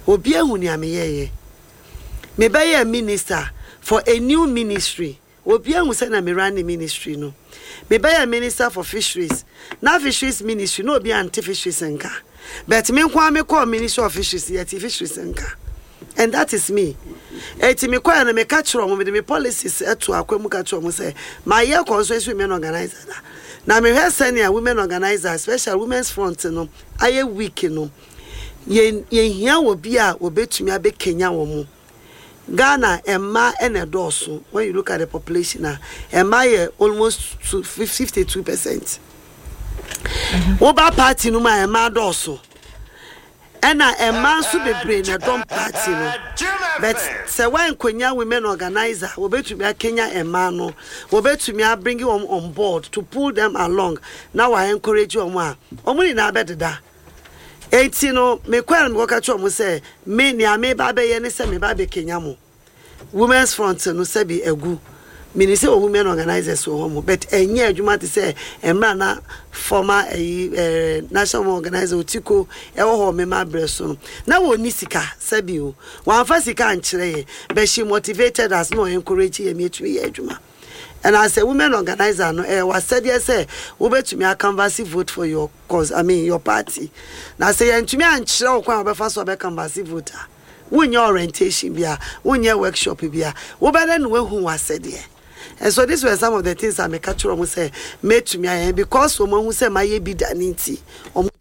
obi ehuni ameyeye me be a minister for a new ministry obi ehun say na me run the ministry no me be a minister for fisheries na fisheries ministry no obi anti fisheries nka but me kwa me call ministry of fisheries yet fisheries nka and that is me eti me kwa na me ka kiro mo me policies eto akwemu ka kiro mo say my year constituency women organizer na me hwe senior women organizer special women's front no aye week no ye hia obi a obetumi abekenya wo mu Ghana emma ene doso when you look at the population now emma ye almost 52%. Oba party no ma emma doso ena emma so bebre na don party no but say when Kenya women organizer obetumi akenya emma no obetumi bring them on board to pull them along now I encourage you omo ni na bededa enti no me kwel me ka cho mo say me ni ame ba be ye ne say me ba be Kenya mo women's front no say be egu me ni say women organizers so mo but enye adwuma te say emra na former national organizer otiko e wo ho me ma breso na wo ni sika say bi o wan fa sika ankyere but she motivated us no encourage ye me tumi adwuma. And as a women organizer, no, was said yes, we bet to me a canvassy vote for your cause. I mean your party. Now say and to me and show quite first of a canvassy voter. When your orientation be when your workshop be we better know who was said here. And so these were some of the things I make catch almost say made to me because someone who say my ye be danity.